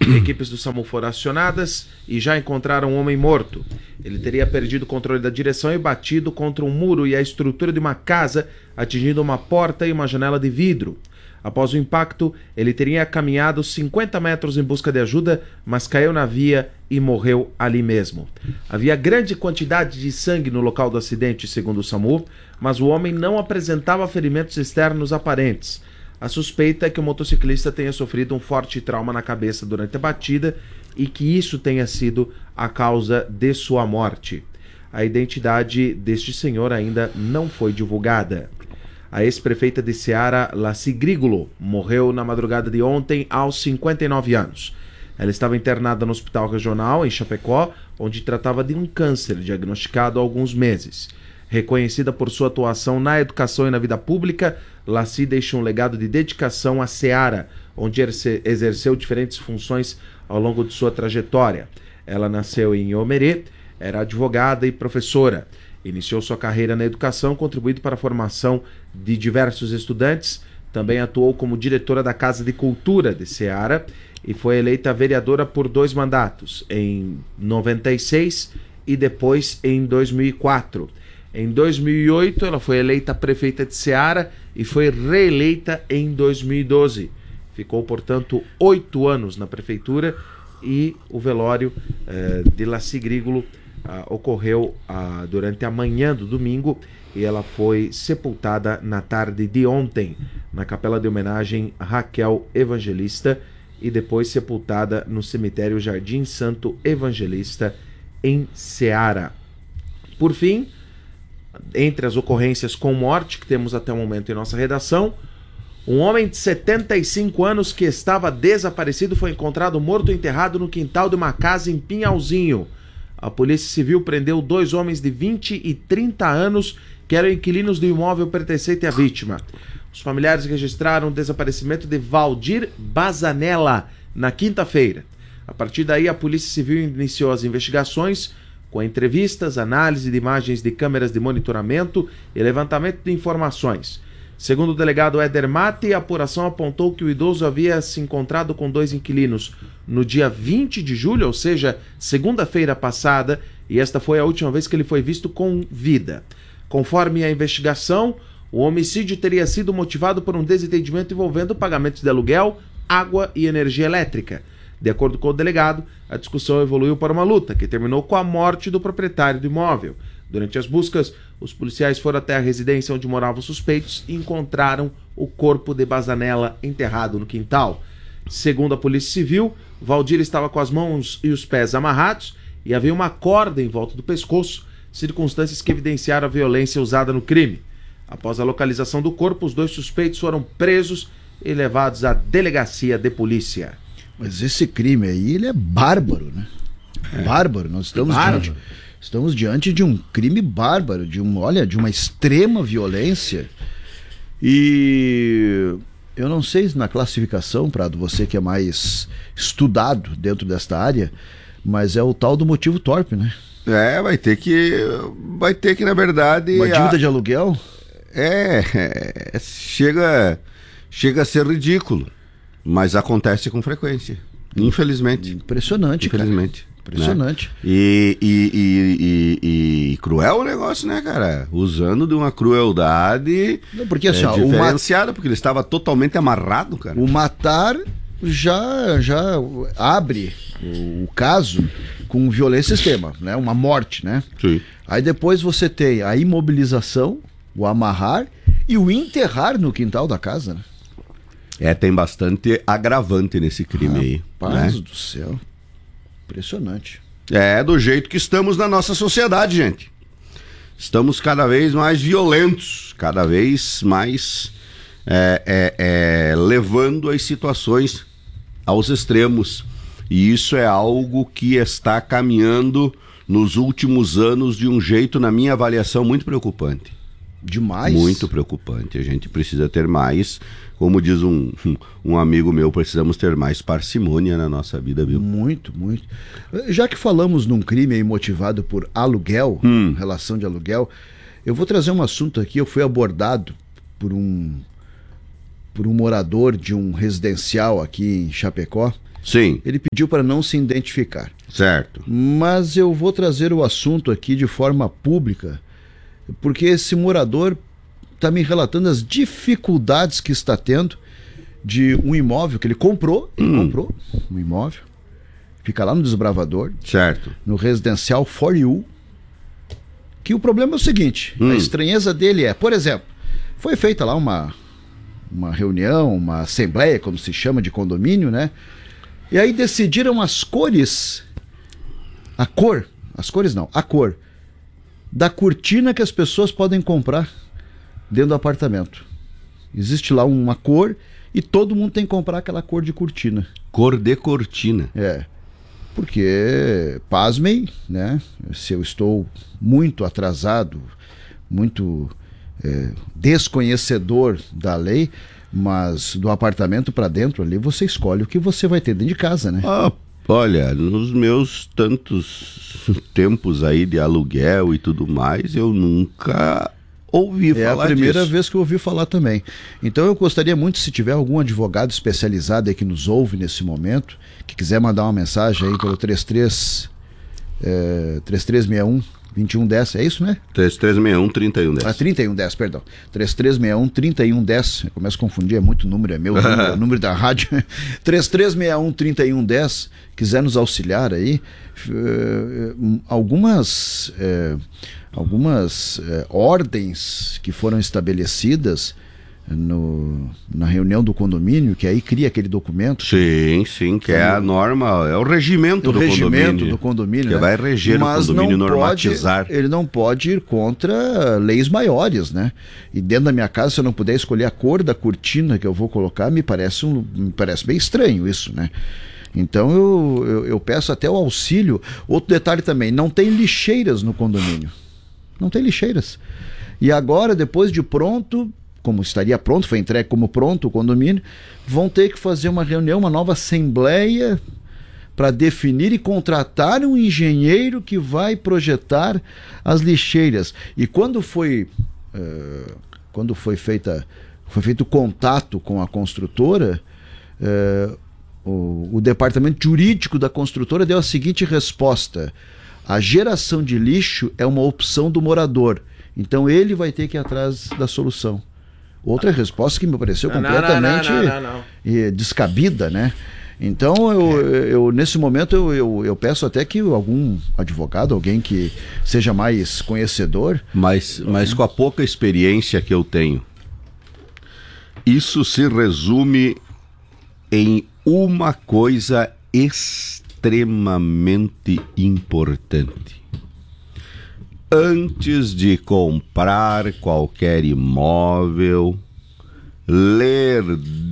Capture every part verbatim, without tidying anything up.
Equipes do SAMU foram acionadas e já encontraram um homem morto. Ele teria perdido o controle da direção e batido contra um muro e a estrutura de uma casa, atingindo uma porta e uma janela de vidro. Após o impacto, ele teria caminhado cinquenta metros em busca de ajuda, mas caiu na via e morreu ali mesmo. Havia grande quantidade de sangue no local do acidente, segundo o SAMU, mas o homem não apresentava ferimentos externos aparentes. A suspeita é que o motociclista tenha sofrido um forte trauma na cabeça durante a batida e que isso tenha sido a causa de sua morte. A identidade deste senhor ainda não foi divulgada. A ex-prefeita de Ceará, Laci Grigolo, morreu na madrugada de ontem aos cinquenta e nove anos. Ela estava internada no hospital regional em Chapecó, onde tratava de um câncer diagnosticado há alguns meses. Reconhecida por sua atuação na educação e na vida pública, Laci deixa um legado de dedicação à Ceará, onde exerceu diferentes funções ao longo de sua trajetória. Ela nasceu em Omerê, era advogada e professora. Iniciou sua carreira na educação, contribuindo para a formação de diversos estudantes. Também atuou como diretora da Casa de Cultura de Ceará e foi eleita vereadora por dois mandatos, em noventa e seis e depois em dois mil e quatro. Em dois mil e oito, ela foi eleita prefeita de Ceará e foi reeleita em dois mil e doze. Ficou, portanto, oito anos na prefeitura e o velório eh, de Laci Grigolo Uh, ocorreu uh, durante a manhã do domingo e ela foi sepultada na tarde de ontem na capela de homenagem Raquel Evangelista e depois sepultada no cemitério Jardim Santo Evangelista em Ceará. Por fim, entre as ocorrências com morte que temos até o momento em nossa redação, um homem de setenta e cinco anos que estava desaparecido foi encontrado morto e enterrado no quintal de uma casa em Pinhalzinho. A Polícia Civil prendeu dois homens de vinte e trinta anos que eram inquilinos do imóvel pertencente à vítima. Os familiares registraram o desaparecimento de Valdir Bazanella na quinta-feira. A partir daí, a Polícia Civil iniciou as investigações com entrevistas, análise de imagens de câmeras de monitoramento e levantamento de informações. Segundo o delegado Éder Mate, a apuração apontou que o idoso havia se encontrado com dois inquilinos no dia vinte de julho, ou seja, segunda-feira passada, e esta foi a última vez que ele foi visto com vida. Conforme a investigação, o homicídio teria sido motivado por um desentendimento envolvendo pagamentos de aluguel, água e energia elétrica. De acordo com o delegado, a discussão evoluiu para uma luta, que terminou com a morte do proprietário do imóvel. Durante as buscas, os policiais foram até a residência onde moravam os suspeitos e encontraram o corpo de Bazanella enterrado no quintal. Segundo a Polícia Civil, Valdir estava com as mãos e os pés amarrados e havia uma corda em volta do pescoço, circunstâncias que evidenciaram a violência usada no crime. Após a localização do corpo, os dois suspeitos foram presos e levados à delegacia de polícia. Mas esse crime aí, ele é bárbaro, né? É. Bárbaro. Nós estamos bárbaro. diante, estamos diante de um crime bárbaro, de um, olha, de uma extrema violência. E eu não sei na classificação, Prado, você que é mais estudado dentro desta área, mas é o tal do motivo torpe, né? É, vai ter que, vai ter que, na verdade... Uma dívida a... de aluguel? É, é, chega, chega a ser ridículo, mas acontece com frequência, infelizmente. Impressionante, infelizmente, cara. Impressionante. Né? E, e, e, e, e cruel o negócio, né, cara? Usando de uma crueldade Não, porque, assim, é, ó, diferenciada, porque ele estava totalmente amarrado, cara. O matar já, já abre o, o caso com violência extrema, né? Uma morte, né? Sim. Aí depois você tem a imobilização, o amarrar e o enterrar no quintal da casa, né? É, tem bastante agravante nesse crime aí. Paz né? do céu. Impressionante. É do jeito que estamos na nossa sociedade, gente. Estamos cada vez mais violentos, cada vez mais é, é, é, levando as situações aos extremos. E isso é algo que está caminhando nos últimos anos de um jeito, na minha avaliação, muito preocupante. Demais. Muito preocupante. A gente precisa ter mais, como diz um, um amigo meu, precisamos ter mais parcimônia na nossa vida, viu? Muito, muito. Já que falamos num crime aí motivado por aluguel, hum. relação de aluguel, eu vou trazer um assunto aqui. Eu fui abordado por um, por um morador de um residencial aqui em Chapecó, Sim. Ele pediu para não se identificar. Certo. Mas eu vou trazer o assunto aqui de forma pública, porque esse morador está me relatando as dificuldades que está tendo de um imóvel que ele comprou, ele hum. comprou um imóvel, fica lá no Desbravador, certo, no residencial For You, que o problema é o seguinte, hum. a estranheza dele é, por exemplo, foi feita lá uma, uma reunião, uma assembleia, como se chama, de condomínio, né? E aí decidiram as cores, a cor, as cores não, a cor da cortina que as pessoas podem comprar dentro do apartamento. Existe lá uma cor e todo mundo tem que comprar aquela cor de cortina. Cor de cortina. É. Porque, pasmem, né? Se eu estou muito atrasado, muito é, desconhecedor da lei, mas do apartamento para dentro ali, você escolhe o que você vai ter dentro de casa, né? Ah, olha, nos meus tantos tempos aí de aluguel e tudo mais, eu nunca ouvi é falar a primeira disso. vez que eu ouvi falar também. Então eu gostaria muito, se tiver algum advogado especializado aí que nos ouve nesse momento, que quiser mandar uma mensagem aí pelo trinta e três, é, trinta e três sessenta e um, vinte e um dez, é isso, né? trinta e três sessenta e um, trinta e um dez. Ah, trinta e um dez, perdão. trinta e três sessenta e um, trinta e um dez. Eu começo a confundir, é muito número, é meu número, é o número da rádio. trinta e três sessenta e um, trinta e um dez, quiser nos auxiliar aí, uh, algumas, uh, algumas uh, ordens que foram estabelecidas no, na reunião do condomínio, que aí cria aquele documento. Sim, sim, que é a norma, é o regimento o do regimento condomínio. do condomínio, que né? vai reger Mas o condomínio, não normatizar. Pode, ele não pode ir contra leis maiores, né? E dentro da minha casa, se eu não puder escolher a cor da cortina que eu vou colocar, me parece, um, me parece bem estranho isso, né? Então eu, eu, eu peço até o auxílio. Outro detalhe também, não tem lixeiras no condomínio. Não tem lixeiras. E agora, depois de pronto, como estaria pronto, foi entregue como pronto o condomínio, vão ter que fazer uma reunião, uma nova assembleia para definir e contratar um engenheiro que vai projetar as lixeiras. E quando foi, uh, quando foi feita, foi feito o contato com a construtora, uh, o, o departamento jurídico da construtora deu a seguinte resposta: a geração de lixo é uma opção do morador, então ele vai ter que ir atrás da solução. Outra resposta que me pareceu não, completamente não, não, não, não, não. descabida, né? Então, eu, eu, nesse momento, eu, eu, eu peço até que algum advogado, alguém que seja mais conhecedor... Mas, mas com a pouca experiência que eu tenho, isso se resume em uma coisa extremamente importante. Antes de comprar qualquer imóvel, ler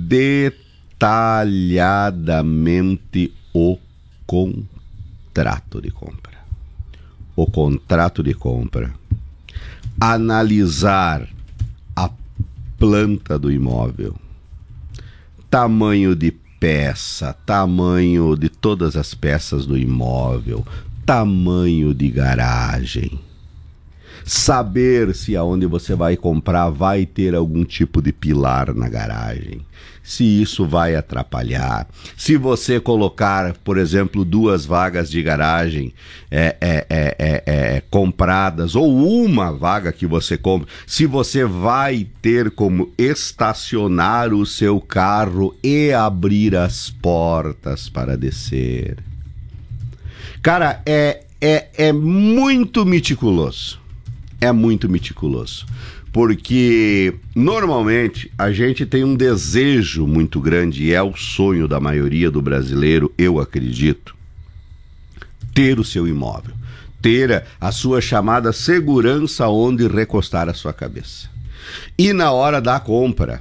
detalhadamente o contrato de compra. O contrato de compra. Analisar a planta do imóvel. Tamanho de peça, tamanho de todas as peças do imóvel, tamanho de garagem. Saber se aonde você vai comprar vai ter algum tipo de pilar na garagem, se isso vai atrapalhar. Se você colocar, por exemplo, duas vagas de garagem é, é, é, é, é, compradas, ou uma vaga que você compra, se você vai ter como estacionar o seu carro e abrir as portas para descer. Cara, é, é, é muito meticuloso. É muito meticuloso, porque normalmente a gente tem um desejo muito grande, e é o sonho da maioria do brasileiro, eu acredito, ter o seu imóvel, ter a sua chamada segurança onde recostar a sua cabeça. E na hora da compra,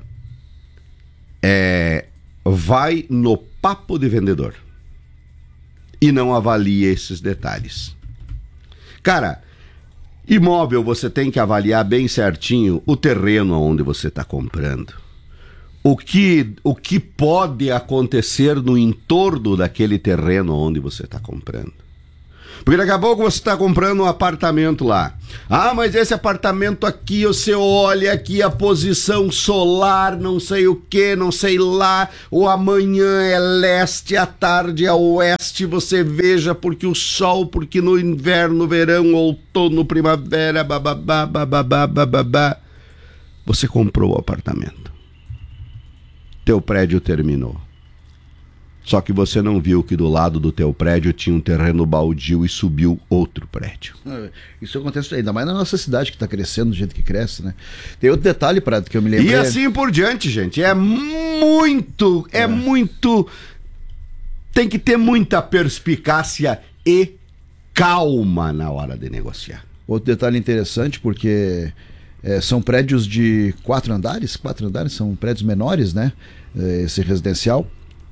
é, vai no papo de vendedor e não avalia esses detalhes. Cara, imóvel, você tem que avaliar bem certinho o terreno onde você está comprando. O que, o que pode acontecer no entorno daquele terreno onde você está comprando. Porque daqui a pouco você está comprando um apartamento lá. Ah, mas esse apartamento aqui, você olha aqui a posição solar, não sei o que, não sei lá, o amanhã é leste, à tarde é oeste, você veja porque o sol, porque no inverno, verão, outono, primavera, bababá, bababá, bababá. Você comprou o apartamento. Teu prédio terminou. Só que você não viu que do lado do teu prédio tinha um terreno baldio e subiu outro prédio. Isso acontece ainda mais na nossa cidade, que está crescendo do jeito que cresce, né? Tem outro detalhe, Prado, que eu me lembrei. E assim por diante, gente. É muito, é, é muito... Tem que ter muita perspicácia e calma na hora de negociar. Outro detalhe interessante, porque é, são prédios de quatro andares, quatro andares, são prédios menores, né? Esse residencial.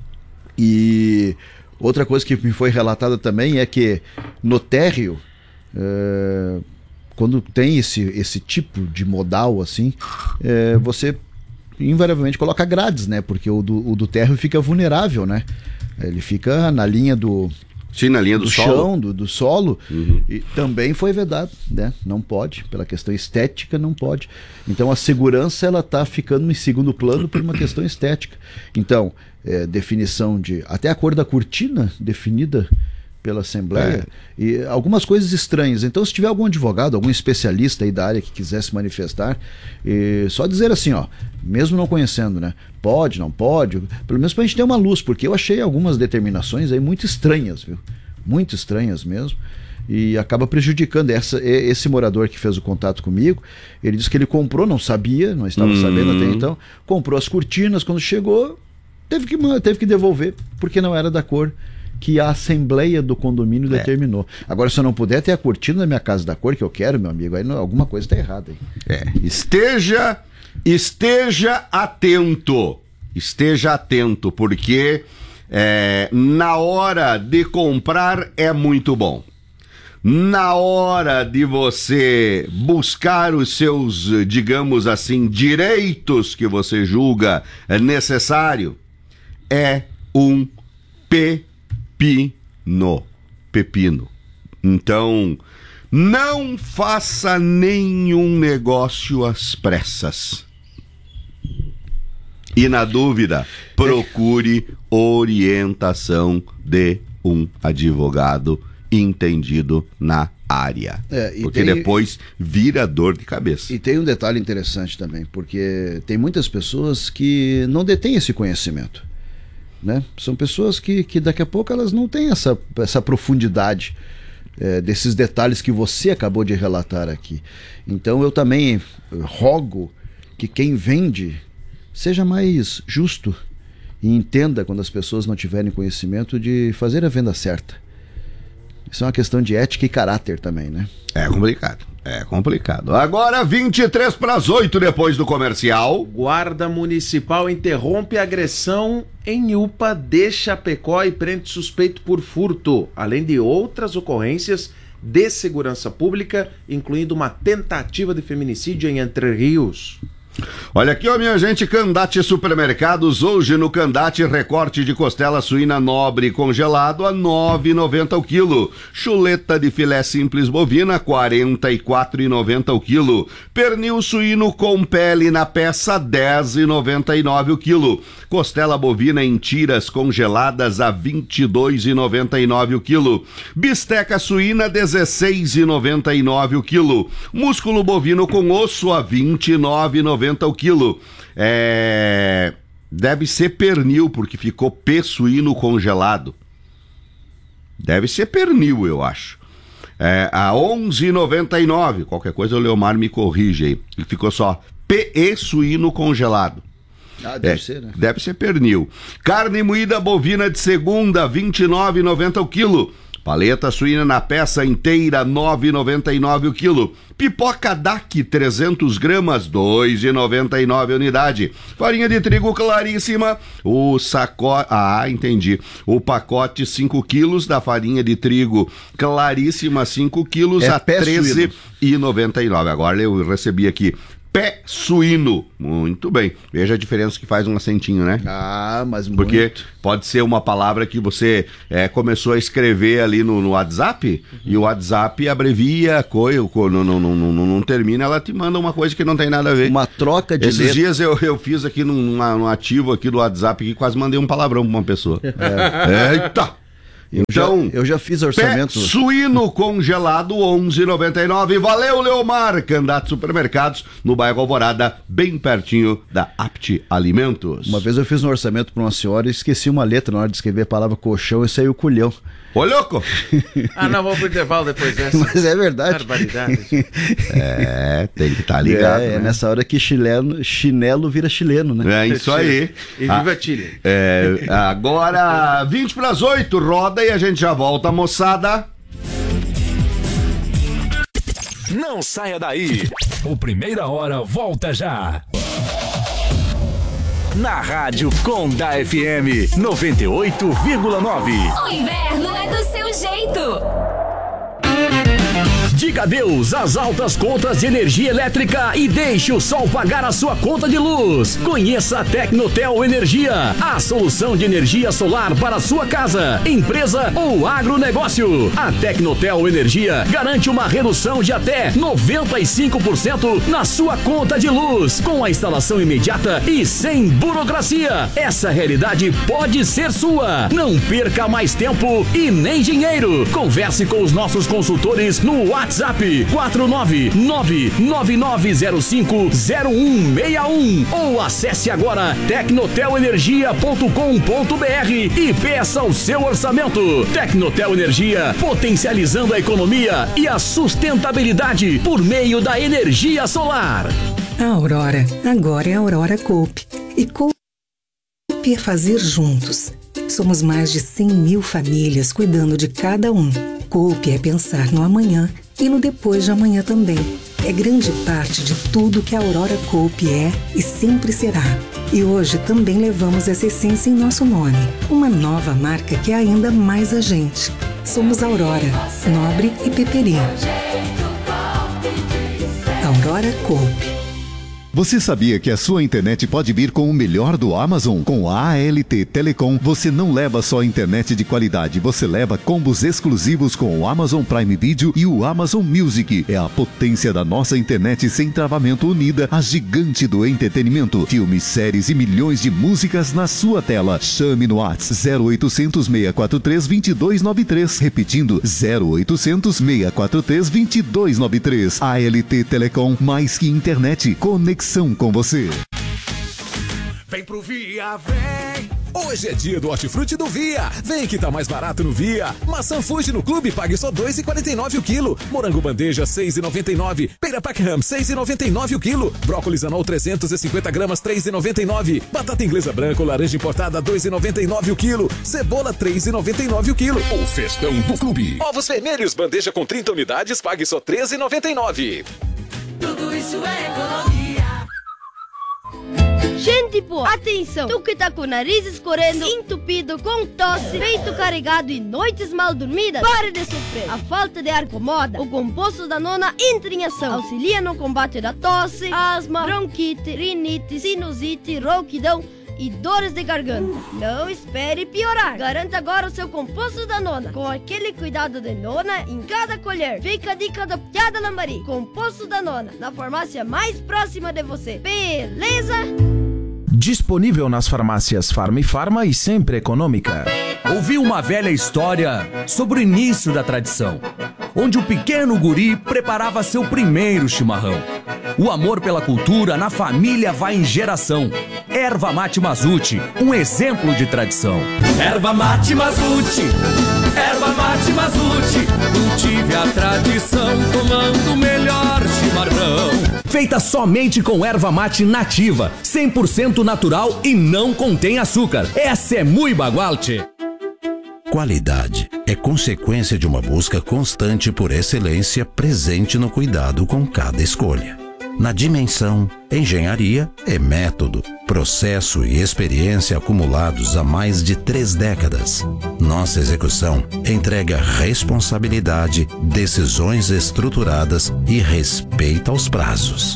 E outra coisa que me foi relatada também é que no térreo, é, quando tem esse, esse tipo de modal assim, é, você invariavelmente coloca grades, né? Porque o do, o do térreo fica vulnerável, né? Ele fica na linha do... Sim, na linha do, do solo. chão, do, do solo, uhum. E também foi vedado, né? Não pode, pela questão estética não pode. Então a segurança ela está ficando em segundo plano por uma questão estética. Então, é, definição de... Até a cor da cortina definida pela Assembleia, é. E algumas coisas estranhas. Então, se tiver algum advogado, algum especialista aí da área que quiser se manifestar, e só dizer assim, ó, mesmo não conhecendo, né? Pode, não pode, pelo menos pra gente ter uma luz, porque eu achei algumas determinações aí muito estranhas, viu? Muito estranhas mesmo. E acaba prejudicando essa, esse morador que fez o contato comigo. Ele disse que ele comprou, não sabia, não estava hum. sabendo até então, comprou as cortinas, quando chegou, teve que, teve que devolver, porque não era da cor que a Assembleia do condomínio é. determinou. Agora, se eu não puder ter a cortina da minha casa da cor que eu quero, meu amigo, aí não, alguma coisa está errada aí. É. Esteja, esteja atento. Esteja atento, porque é, na hora de comprar é muito bom. Na hora de você buscar os seus, digamos assim, direitos que você julga necessário, é um pepino. Pepino. Então, não faça nenhum negócio às pressas. E na dúvida, procure orientação de um advogado entendido na área. É, porque tem, depois vira dor de cabeça. E tem um detalhe interessante também, porque tem muitas pessoas que não detêm esse conhecimento. Né? São pessoas que, que daqui a pouco elas não têm essa, essa profundidade é, desses detalhes que você acabou de relatar aqui. Então eu também rogo que quem vende seja mais justo e entenda, quando as pessoas não tiverem conhecimento, de fazer a venda certa. Isso é uma questão de ética e caráter também, né? É complicado, é complicado. Agora vinte e três para as oito depois do comercial. Guarda Municipal interrompe a agressão em UPA de Chapecó e prende suspeito por furto, além de outras ocorrências de segurança pública, incluindo uma tentativa de feminicídio em Entre Rios. Olha aqui, ó, minha gente, Candate Supermercados, hoje no Candate, recorte de costela suína nobre congelado a nove reais e noventa centavos o quilo, chuleta de filé simples bovina, quarenta e quatro reais e noventa centavos o quilo, pernil suíno com pele na peça, dez reais e noventa e nove centavos o quilo, costela bovina em tiras congeladas a vinte e dois reais e noventa e nove centavos o quilo, bisteca suína, dezesseis reais e noventa e nove centavos o quilo, músculo bovino com osso a vinte e nove reais e noventa centavos o quilo. É... Deve ser pernil, porque ficou pé suíno congelado. Deve ser pernil, eu acho. É, a onze reais e noventa e nove centavos. Qualquer coisa o Leomar me corrige aí. Ficou só P E suíno congelado. Ah, deve é, ser, né? Deve ser pernil. Carne moída bovina de segunda, vinte e nove reais e noventa centavos o quilo. Paleta suína na peça inteira, nove reais e noventa e nove centavos o quilo. Pipoca D A C, trezentas gramas, dois reais e noventa e nove centavos a unidade. Farinha de trigo claríssima, o sacote... Ah, entendi. O pacote cinco quilos da farinha de trigo claríssima, cinco quilos, é a treze reais e noventa e nove centavos. Agora eu recebi aqui. pé suíno. Muito bem. Veja a diferença que faz um acentinho, né? Ah, mas muito. Porque pode ser uma palavra que você é, começou a escrever ali no, no WhatsApp, uhum. e o WhatsApp abrevia, coisa, não, não, não, não, não termina, ela te manda uma coisa que não tem nada a ver. Uma troca de Esses letra. dias eu, eu fiz aqui num, num ativo aqui do WhatsApp que quase mandei um palavrão pra uma pessoa. É. Eita! Eu, então, já, eu já fiz orçamento. Pé suíno congelado onze e noventa e nove. Valeu, Leomar. Candidato Supermercados, no bairro Alvorada, bem pertinho da Apt Alimentos. Uma vez eu fiz um orçamento para uma senhora e esqueci uma letra na hora de escrever a palavra colchão e saiu culhão. Ô, louco! Ah, não, vamos pro intervalo depois dessa. Mas é verdade. Barbaridade. É, tem que estar tá ligado. É, né? é nessa hora que chileno, chinelo vira chileno, né? É isso aí. E viva ah, Chile. É, agora, vinte para as oito, roda e a gente já volta, moçada. Não saia daí. O Primeira Hora volta já. Na Rádio Conda F M noventa e oito vírgula nove. O inverno é do seu jeito. Diga adeus às altas contas de energia elétrica e deixe o sol pagar a sua conta de luz. Conheça a Tecnotel Energia, a solução de energia solar para a sua casa, empresa ou agronegócio. A Tecnotel Energia garante uma redução de até noventa e cinco por cento na sua conta de luz, com a instalação imediata e sem burocracia. Essa realidade pode ser sua. Não perca mais tempo e nem dinheiro. Converse com os nossos consultores no WhatsApp quatro nove nove nove nove zero cinco zero um seis um ou acesse agora tecnotel energia ponto com ponto b r e peça o seu orçamento. Tecnotel Energia, potencializando a economia e a sustentabilidade por meio da energia solar. A Aurora, agora é a Aurora Coop. E Coop é fazer juntos. Somos mais de cem mil famílias cuidando de cada um. Coop é pensar no amanhã e no depois de amanhã também. É grande parte de tudo que a Aurora Coop é e sempre será. E hoje também levamos essa essência em nosso nome. Uma nova marca que é ainda mais a gente. Somos Aurora, Nobre e Peperi. Aurora Coop. Você sabia que a sua internet pode vir com o melhor do Amazon? Com a A L T Telecom, você não leva só internet de qualidade, você leva combos exclusivos com o Amazon Prime Video e o Amazon Music. É a potência da nossa internet sem travamento unida, a gigante do entretenimento. Filmes, séries e milhões de músicas na sua tela. Chame no WhatsApp zero oitocentos, seis quatro três, dois dois nove três. Repetindo, zero oitocentos, seis quatro três, dois dois nove três. A L T Telecom, mais que internet, conexão com você. Vem pro Via, vem! Hoje é dia do hortifruti do Via. Vem que tá mais barato no Via. Maçã Fuji no clube, pague só dois reais e quarenta e nove o quilo. Morango bandeja, seis reais e noventa e nove. Pera Packham, seis reais e noventa e nove o quilo. Brócolis anol trezentos e cinquenta gramas, três reais e noventa e nove. Batata inglesa branca ou laranja importada, dois reais e noventa e nove o quilo. Cebola, três reais e noventa e nove o quilo. O festão do clube. Ovos vermelhos, bandeja com trinta unidades, pague só três reais e noventa e nove. Tudo isso é economia. Gente boa, atenção! Tu que tá com o nariz escorrendo, entupido, com tosse, peito carregado e noites mal dormidas, pare de sofrer! A falta de ar incomoda, o composto da nona entra em ação. Auxilia no combate da tosse, asma, bronquite, rinite, sinusite, rouquidão e dores de garganta. Não espere piorar. Garanta agora o seu composto da nona, com aquele cuidado de nona em cada colher. Fica a dica da Piada Lambari. Composto da nona, na farmácia mais próxima de você. Beleza? Disponível nas farmácias Farma e Farma e sempre econômica. Ouvi uma velha história sobre o início da tradição, onde o pequeno guri preparava seu primeiro chimarrão. O amor pela cultura na família vai em geração. Erva Mate Mazuti, um exemplo de tradição. Erva Mate Mazuti, Erva Mate Mazuti, cultive a tradição tomando o melhor chimarrão. Feita somente com erva mate nativa, cem por cento natural e não contém açúcar. Essa é muito bagualte. Qualidade é consequência de uma busca constante por excelência presente no cuidado com cada escolha. Na dimensão, engenharia é método, processo e experiência acumulados há mais de três décadas. Nossa execução entrega responsabilidade, decisões estruturadas e respeito aos prazos.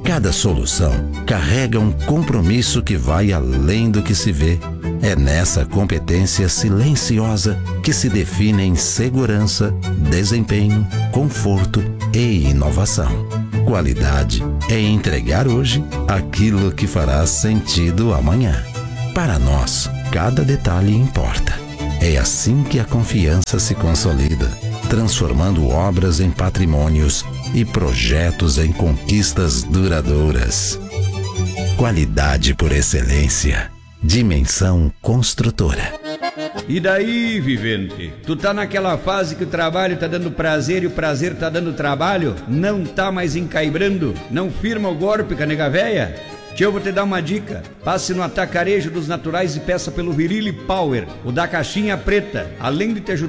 Cada solução carrega um compromisso que vai além do que se vê. É nessa competência silenciosa que se definem segurança, desempenho, conforto e inovação. Qualidade é entregar hoje aquilo que fará sentido amanhã. Para nós, cada detalhe importa. É assim que a confiança se consolida, transformando obras em patrimônios e projetos em conquistas duradouras. Qualidade por excelência. Dimensão Construtora. E daí, vivente? Tu tá naquela fase que o trabalho tá dando prazer e o prazer tá dando trabalho? Não tá mais encaibrando? Não firma o golpe, canega véia? Tio, eu vou te dar uma dica. Passe no Atacarejo dos Naturais e peça pelo Virile Power, o da caixinha preta. Além de te ajudar